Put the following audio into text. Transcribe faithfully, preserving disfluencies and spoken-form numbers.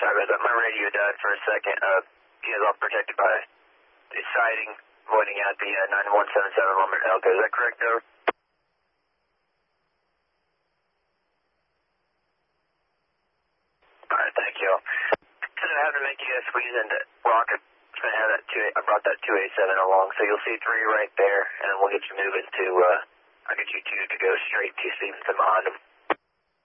sorry about that. My radio died for a second. Uh, you guys all protected by the siding, pointing out the uh, nine one seven seven Lumber Delta. Is that correct, over? Alright, thank you. Instead of having to make you guys squeeze into Rocket, I'm going to have that two, I brought that two eighty-seven along, so you'll see three right there, and we'll get you moving to, uh, I'll get you two to go straight to Stevenson behind them.